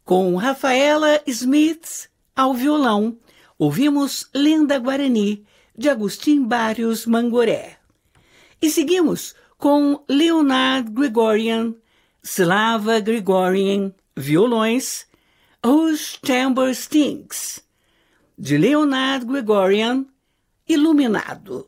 Com Rafaela Smith ao violão, ouvimos Lenda Guarani, de Agustin Barrios Mangoré. E seguimos com Leonard Gregorian, Slava Grigorian, violões, Whose Chamber Stinks, de Leonard Gregorian, Iluminado.